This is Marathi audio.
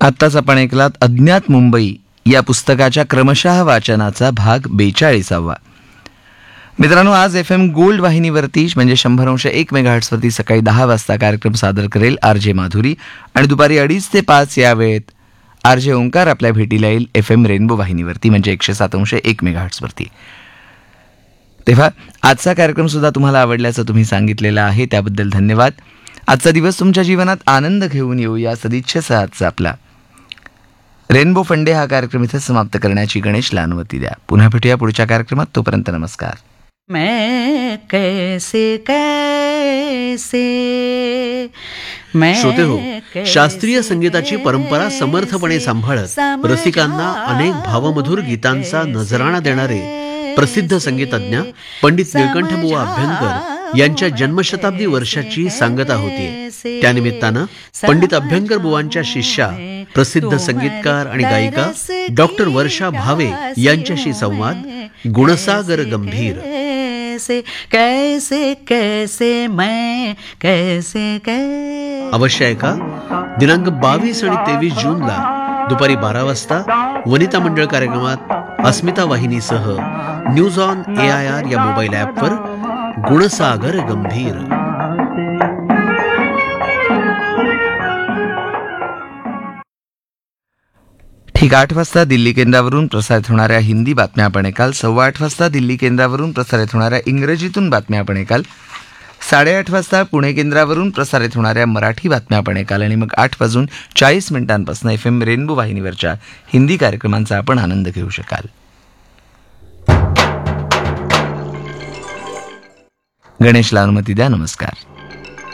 आत्ताच आपण ऐकलात अज्ञात मुंबई या पुस्तकाच्या क्रमशः वाचनाचा भाग 42. मित्रांनो, आज FM गोल्ड वाहिनीवरती म्हणजे 100.1 मेगाहर्ट्झवरती सकाळी 10 वाजता कार्यक्रम सादर करेल RJ माधुरी आणि दुपारी 2:30 ते 5 या वेळेत RJ ओंकार आपल्या भेटीला येईल FM रेनबो वाहिनीवरती म्हणजे 107.1 मेगाहर्ट्झवरती. तेव्हा आजचा कार्यक्रम सुद्धा तुम्हाला आवडल्याचं तुम्ही सांगितलेलं आहे, त्याबद्दल धन्यवाद. आजचा दिवस तुमच्या जीवनात आनंद घेऊन येऊया सदिच्छेचा आजचा आपला रेनबो फंडे हा कार्यक्रम इथे समाप्त करण्याची गणेशला अनुमती द्या. पुन्हा भेटूया पुढच्या कार्यक्रमात. तोपर्यंत नमस्कार. मैं कैसे श्रोते हो, शास्त्रीय संगीताची परंपरा समर्थपणे सांभाळत रसिकांना अनेक भावमधुर गीतांचा नजराणा देणारे प्रसिद्ध संगीतज्ञ पंडित निळकंठबुवा अभ्यंकर यांच्या जन्मशताब्दी वर्षाची सांगता होती. त्यानिमित्तानं पंडित अभ्यंकर बुवांच्या शिष्या प्रसिद्ध संगीतकार आणि गायिका डॉक्टर वर्षा भावे यांच्याशी संवाद गुणसागर गंभीर. कैसे कैसे मैं कैसे अवश्य ऐका. दिनांक 22 आणि 23 जूनला दुपारी 12 वाजता वनिता मंडळ कार्यक्रमात अस्मिता वाहिनीसह न्यूज ऑन AIR या मोबाईल ॲपवर गुणसागर गंभीर. ठीक 8 वाजता दिल्ली केंद्रावरून प्रसारित होणाऱ्या हिंदी बातम्या आपण ऐकाल. 8:15 वाजता दिल्ली केंद्रावरून प्रसारित होणाऱ्या इंग्रजीतून बातम्या आपण ऐकाल. 8:30 वाजता पुणे केंद्रावरून प्रसारित होणाऱ्या मराठी बातम्या आपण ऐकाल. आणि मग 8:40 FM रेनबो वाहिनीवरच्या हिंदी कार्यक्रमांचा आपण आनंद घेऊ शकाल. गणेशला अनुमती द्या. नमस्कार.